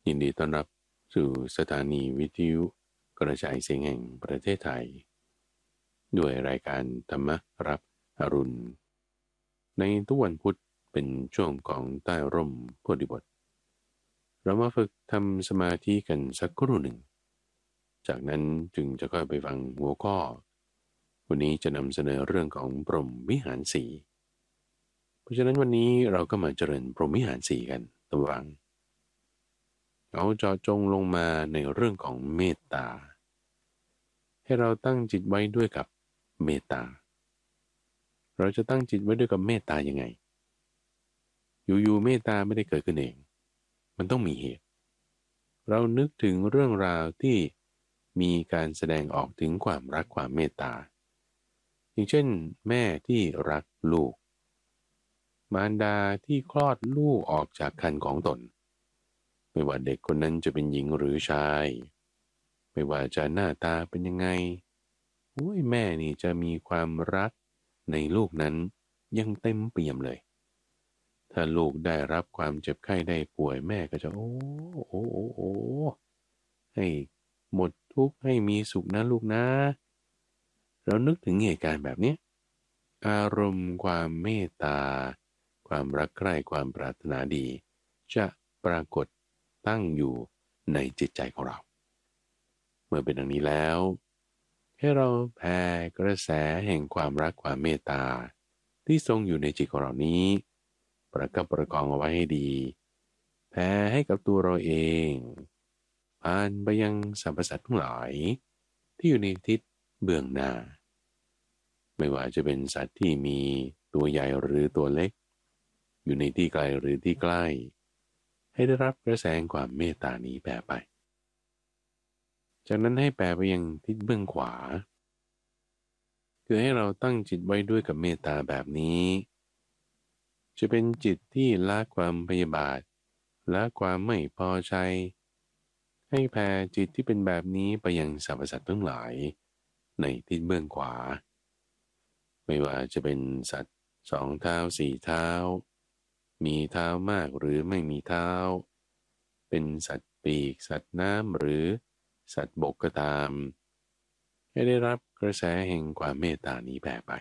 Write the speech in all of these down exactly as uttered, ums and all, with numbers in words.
ยินดีต้อนรับสู่สถานีวิทยุกระจายเสียงแห่งประเทศไทยด้วยรายการธรรมรับอรุณในทุกวันพุธเป็นช่วงของใต้ร่มโพธิบทเรามาฝึกทำสมาธิกันสักครู่หนึ่งจากนั้นจึงจะค่อยไปฟังหัวข้อวันนี้จะนำเสนอเรื่องของพรหมวิหารสีเพราะฉะนั้นวันนี้เราก็มาเจริญพรหมวิหารสีกันตัววังเอาเจาะจงลงมาในเรื่องของเมตตาให้เราตั้งจิตไว้ด้วยกับเมตตาเราจะตั้งจิตไว้ด้วยกับเมตตายังไงอยู่ๆเมตตาไม่ได้เกิดขึ้นเองมันต้องมีเหตุเรานึกถึงเรื่องราวที่มีการแสดงออกถึงความรักความเมตตาอย่างเช่นแม่ที่รักลูกมารดาที่คลอดลูกออกจากครรภ์ของตนไม่ว่าเด็กคนนั้นจะเป็นหญิงหรือชายไม่ว่าจะหน้าตาเป็นยังไงโอ้ยแม่นี่จะมีความรักในลูกนั้นยังเต็มเปี่ยมเลยถ้าลูกได้รับความเจ็บไข้ได้ป่วยแม่ก็จะโอ้โอ้โอ้โอ้ให้หมดทุกข์ให้มีสุขนะลูกนะเรานึกถึงเหตุการณ์แบบนี้อารมณ์ความเมตตาความรักใคร่ความปรารถนาดีจะปรากฏตั้งอยู่ในจิตใจของเราเมื่อเป็นดังนี้แล้วให้เราแผ่กระแสแห่งความรักความเมตตาที่ทรงอยู่ในจิตของเรานี้ประคับประคองเอาไว้ให้ดีแผ่ให้กับตัวเราเองผ่านไปยังสรรพสัตว์ทั้งหลายที่อยู่ในทิศเบื้องหน้าไม่ว่าจะเป็นสัตว์ที่มีตัวใหญ่หรือตัวเล็กอยู่ในที่ไกลหรือที่ใกล้ให้ได้รับกระแสความเมตตานี้แผ่ไปจากนั้นให้แผ่ไปยังทิศเบื้องขวาคือให้เราตั้งจิตไว้ด้วยกับเมตตาแบบนี้จะเป็นจิตที่ละความพยาบาทละความไม่พอใจให้แผ่จิตที่เป็นแบบนี้ไปยังสรรพสัตว์ทั้งหลายในทิศเบื้องขวาไม่ว่าจะเป็นสัตว์สองเท้าสี่เท้ามีเท้ามากหรือไม่มีเท้าเป็นสัตว์ปีกสัตว์น้ำหรือสัตว์บกก็ตามให้ได้รับกระแสแห่งความเมตตานี้แผ่ไป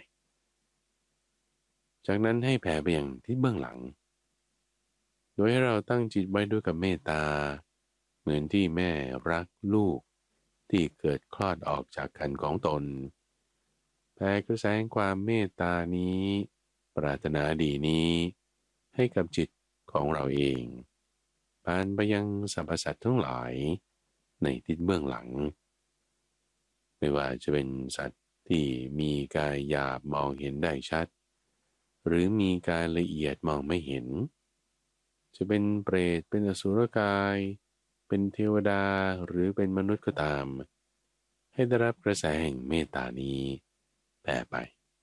จากนั้นให้แผ่ไปอย่างที่เบื้องหลังโดยให้เราตั้งจิตไว้ด้วยกับเมตตาเหมือนที่แม่รักลูกที่เกิดคลอดออกจากครรภ์ของตนแผ่กระแสความเมตตานี้ปรารถนาดีนี้ให้กับจิตของเราเองผ่านไปยังสรรพสัตว์ทั้งหลายในทิศเบื้องหลังไม่ว่าจะเป็นสัตว์ที่มีกายหยาบมองเห็นได้ชัดหรือมีกายละเอียดมองไม่เห็นจะเป็นเปรตเป็นอสุรกายเป็นเทวดาหรือเป็นมนุษย์ก็ตามให้ได้รับกระแสแห่งเมตตานี้แผ่ไป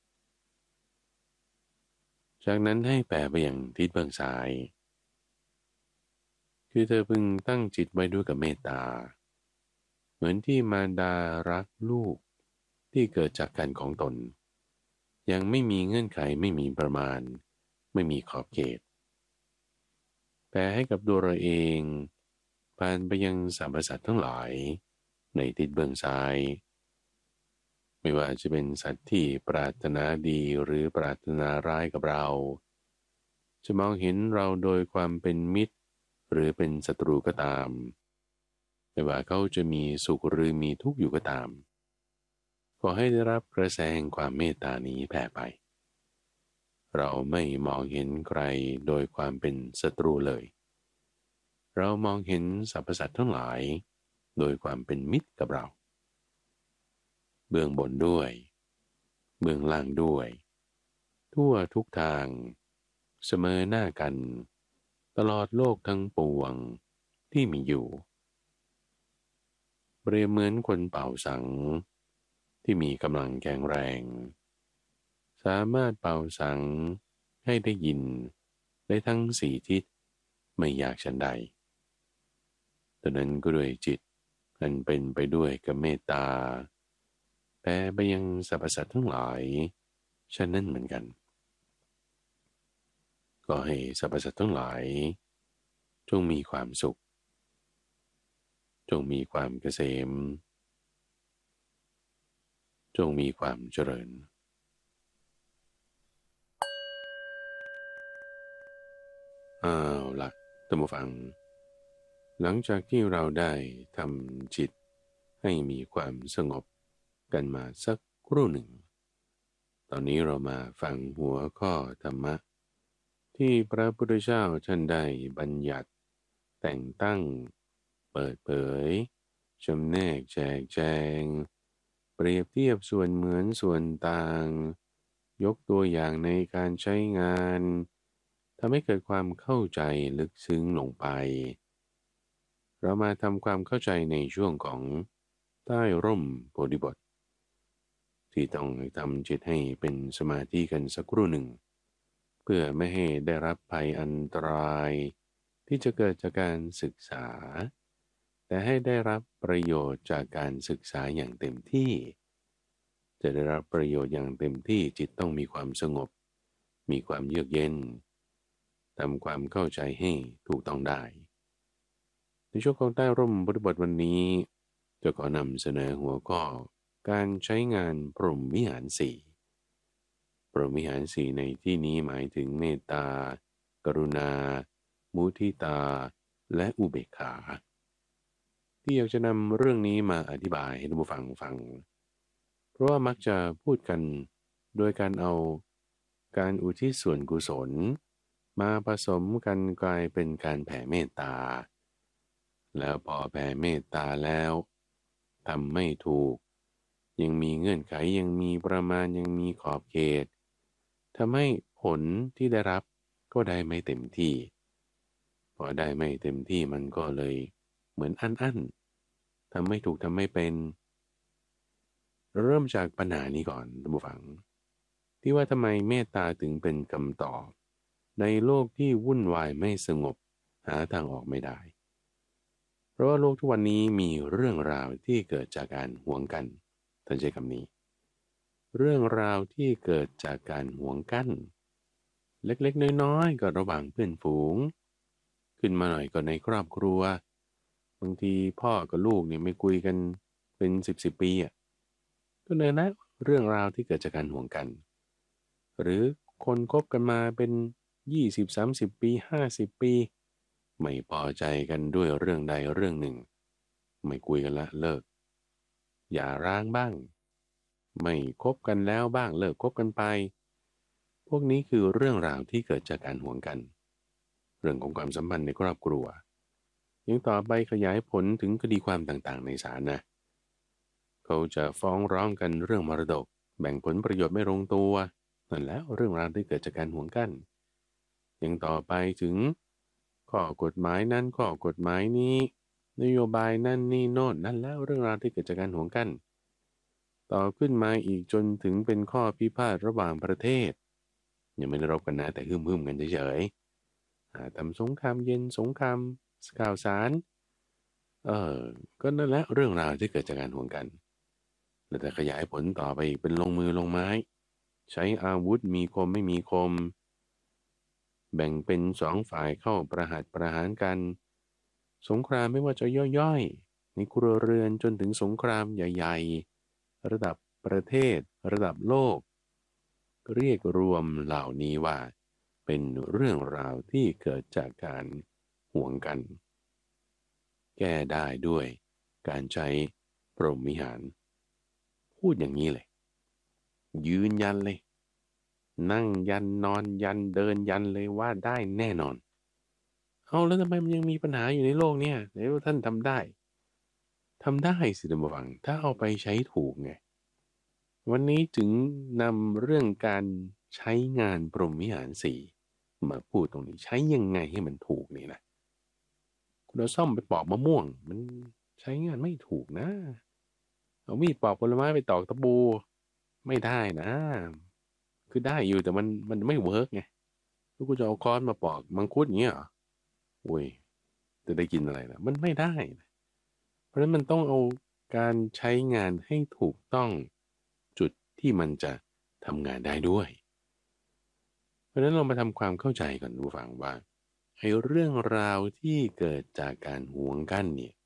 จากนั้นให้แผ่ไปอย่างทิศเบื้องซ้ายคือเธอพึงตั้งจิตไว้ด้วยกับเมตตาเหมือนที่มารดารักลูกที่เกิดจากกันของตนยังไม่มีเงื่อนไขไม่มีประมาณไม่มีขอบเขตแผ่ให้กับตัวเราเองผ่านไปยังสรรพสัตว์ทั้งหลายในทิศเบื้องซ้ายไม่ว่าจะเป็นสัตว์ที่ปรารถนาดีหรือปรารถนาร้ายกับเราจะมองเห็นเราโดยความเป็นมิตรหรือเป็นศัตรูก็ตามไม่ว่าเขาจะมีสุขหรือมีทุกข์อยู่ก็ตามขอให้ได้รับกระแสแห่งความเมตตานี้แผ่ไปเราไม่มองเห็นใครโดยความเป็นศัตรูเลยเรามองเห็นสรรพสัตว์ทั้งหลายโดยความเป็นมิตรกับเราเบื้องบนด้วยเบื้องล่างด้วยทั่วทุกทางเสมอหน้ากันตลอดโลกทั้งปวงที่มีอยู่เปรียบเหมือนคนเป่าสังที่มีกำลังแข็งแรงสามารถเป่าสังให้ได้ยินได้ทั้งสี่ทิศไม่ยากฉันใดดังนั้นก็ด้วยจิตอันเป็นไปด้วยกับเมตตาแผ่ไปยังสรรพสัตว์ทั้งหลายฉะนั้นเหมือนกันก็ให้สรรพสัตว์ทั้งหลายจงมีความสุขจงมีความเกษมจงมีความเจริญอ้าวล่ะท่านผู้ฟังหลังจากที่เราได้ทำจิตให้มีความสงบกันมาสักครู่หนึ่งตอนนี้เรามาฟังหัวข้อธรรมะที่พระพุทธเจ้าท่านได้บัญญัติแต่งตั้งเปิดเผยจำแนกแจกแจงเปรียบเทียบส่วนเหมือนส่วนต่างยกตัวอย่างในการใช้งานทำให้เกิดความเข้าใจลึกซึ้งลงไปเรามาทำความเข้าใจในช่วงของใต้ร่มโพธิบทที่ต้องทำจิตให้เป็นสมาธิกันสักครู่หนึ่งเพื่อไม่ให้ได้รับภัยอันตรายที่จะเกิดจากการศึกษาแต่ให้ได้รับประโยชน์จากการศึกษาอย่างเต็มที่จะได้รับประโยชน์อย่างเต็มที่จิตต้องมีความสงบมีความเยือกเย็นทำความเข้าใจให้ถูกต้องได้ในช่วงของใต้ร่มบทบทวันนี้จะขอนำเสนอหัวข้อการใช้งานพรหมวิหารสี่พรหมวิหารสี่ในที่นี้หมายถึงเมตตากรุณามุทิตาและอุเบกขาที่อยากจะนำเรื่องนี้มาอธิบายให้ท่านผู้ฟังฟังเพราะว่ามักจะพูดกันโดยการเอาการอุทิศส่วนกุศลมาผสมกันกลายเป็นการแผ่เมตตาแล้วพอแผ่เมตตาแล้วทำไม่ถูกยังมีเงื่อนไขยังมีประมาณยังมีขอบเขตทำให้ผลที่ได้รับก็ได้ไม่เต็มที่พอได้ไม่เต็มที่มันก็เลยเหมือนอั้นๆทำไม่ถูกทำไม่เป็นเริ่มจากปัญหานี้ก่อนท่านผู้ฟังที่ว่าทำไมเมตตาถึงเป็นคำตอบในโลกที่วุ่นวายไม่สงบหาทางออกไม่ได้เพราะว่าโลกทุกวันนี้มีเรื่องราวที่เกิดจากการหวงกันท่านใช้คำนี้เรื่องราวที่เกิดจากการหวงกันเล็กๆน้อยๆก็ระหว่างเพื่อนฝูงขึ้นมาหน่อยก็ในครอบครัวบางทีพ่อกับลูกเนี่ยไม่คุยกันเป็นสิบสิบปีอ่ะก็เลยนะเรื่องราวที่เกิดจากการห่วงกันหรือคนคบกันมาเป็นยี่สิบสามสิบปีห้าสิบปีไม่พอใจกันด้วยเรื่องใดเรื่องหนึ่งไม่คุยกันละเลิกอย่าร้างบ้างไม่คบกันแล้วบ้างเลิกคบกันไปพวกนี้คือเรื่องราวที่เกิดจากการห่วงกันเรื่องของความสัมพันธ์ในครอบครัวยังต่อไปขยายผลถึงคดีความต่างๆในศาลนะเขาจะฟ้องร้องกันเรื่องมรดกแบ่งผลประโยชน์ไม่ลงตัวนั่นแล้วเรื่องราวที่เกิดจากการห่วงกันยังต่อไปถึงข้อกฎหมายนั้นข้อกฎหมายนี้นโยบายนั่นนี่โน่นนั่นแล้วเรื่องราวที่เกิดจากการห่วงกันต่อขึ้นมาอีกจนถึงเป็นข้อพิพาทระหว่างประเทศยังไม่ได้รบกันนะแต่หึ่มๆกันเฉยๆทำสงครามเย็นสงครามข่าวสารเออก็นั่นแหละเรื่องราวที่เกิดจากการห่วงกันแล้วแต่ขยายผลต่อไปอีกเป็นลงมือลงไม้ใช้อาวุธมีคมไม่มีคมแบ่งเป็นสองฝ่ายเข้าประหัตประหารกันสงครามไม่ว่าจะย่อยๆในครัวเรือนจนถึงสงครามใหญ่ๆระดับประเทศระดับโลกเรียกรวมเหล่านี้ว่าเป็นเรื่องราวที่เกิดจากการห่วงกันแก้ได้ด้วยการใช้พรหมวิหารพูดอย่างนี้เลยยืนยันเลยนั่งยันนอนยันเดินยันเลยว่าได้แน่นอนเอาแล้วทำไมมันยังมีปัญหาอยู่ในโลกเนี่ยไหนว่าท่านทำได้ทำได้สิท่านผู้ฟังถ้าเอาไปใช้ถูกไงวันนี้ถึงนำเรื่องการใช้งานพรหมวิหารสี่มาพูดตรงนี้ใช้ยังไงให้มันถูกนี่นะคุณเอาซ่อมไปปอกมะม่วงมันใช้งานไม่ถูกนะเอามีดปอกผลไม้ไปตอกตะปูไม่ได้นะคือได้อยู่แต่มันมันไม่เวิร์กไงถ้ากูจะเอาค้อนมาปอกมังคุดอย่างเงี้ยเหรอโอ้ยจะได้กินอะไรนะมันไม่ได้นะเพราะฉะนั้นมันต้องเอาการใช้งานให้ถูกต้องจุดที่มันจะทำงานได้ด้วยเพราะฉะนั้นเรามาทำความเข้าใจก่อนดูฟังว่าไอ้เรื่องราวที่เกิดจากการหวงกันเนี่ย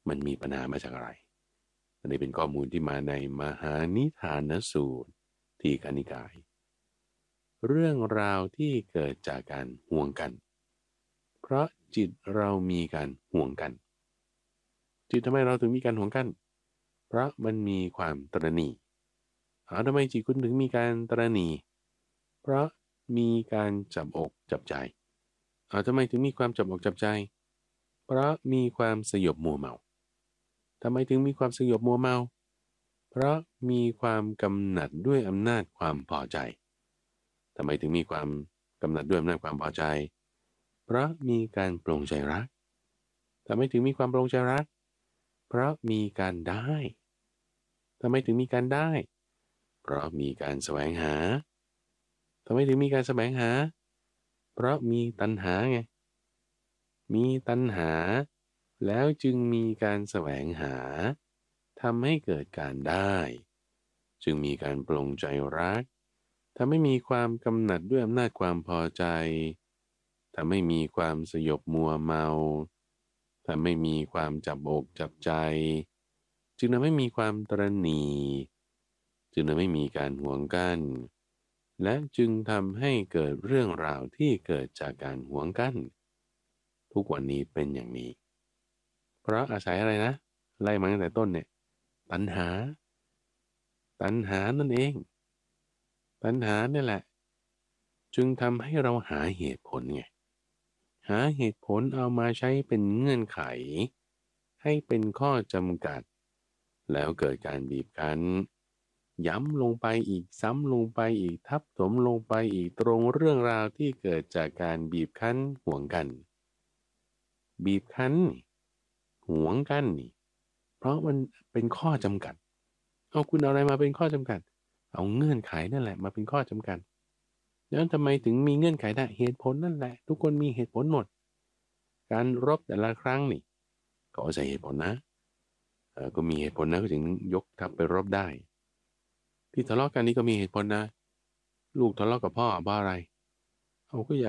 มันมีปัญหามาจากอะไรอันนี้เป็นข้อมูลที่มาในมหานิทานสูตรทีฆนิกายเรื่องราวที่เกิดจากการห่วงกันเพราะจิตเรามีการห่วงกันจิตทำไมเราถึงมีการห่วงกันเพราะมันมีความตระหนี่เอาทำไมจิตคุณถึงมีการตระหนี่เพราะมีการจับอกจับใจเอาทำไมถึงมีความจับอกจับใจเพราะมีความสยบมัวเมาทำไมถึงมีความสยบมัวเมาเพราะมีความกำหนัดด้วยอำนาจความพอใจทำไมถึงมีความกำหนัดด้วยอำนาจความพอใจเพราะมีการปรงใจรักทำไมถึงมีความปรงใจรักเพราะมีการได้ทำไมถึงมีการได้เพราะมีการแสวงหาทำไมถึงมีการแสวงหาเพราะมีตัณหาไงมีตัณหาแล้วจึงมีการแสวงหาทำให้เกิดการได้จึงมีการปรงใจรักทำให้มีความกำหนัดด้วยอำนาจความพอใจทำให้มีความสยบมัวเมาทำให้มีความจับอกจับใจจึงทำให้มีความตระหนี่จึงทำให้มีการห่วงกันและจึงทำให้เกิดเรื่องราวที่เกิดจากการห่วงกันทุกวันนี้เป็นอย่างนี้เพราะอาศัยอะไรนะไล่มาตั้งแต่ต้นเนี่ยตัณหาตัณหานั่นเองตัณหาเนี่ยแหละจึงทำให้เราหาเหตุผลไงหาเหตุผลเอามาใช้เป็นเงื่อนไขให้เป็นข้อจำกัดแล้วเกิดการบีบคั้นย้ำลงไปอีกซ้ำลงไปอีกทับถมลงไปอีกตรงเรื่องราวที่เกิดจากการบีบคั้นห่วงกันบีบคั้นห่วงกันนี่เพราะมันเป็นข้อจำกัดเอาคุณเอาอะไรมาเป็นข้อจำกัดเอาเงื่อนไขนั่นแหละมาเป็นข้อจำกัดแล้วทำไมถึงมีเงื่อนไขได้เหตุผลนั่นแหละทุกคนมีเหตุผลหมดการรบแต่ละครั้งนี่ก็อาศัยเหตุผลนะเออก็มีเหตุผลนะก็ถึงยกทัพไปรบได้ที่ทะเลาะกันนี่ก็มีเหตุผลนะลูกทะเลาะกับพ่อเพราะอะไรเอาก็อยาก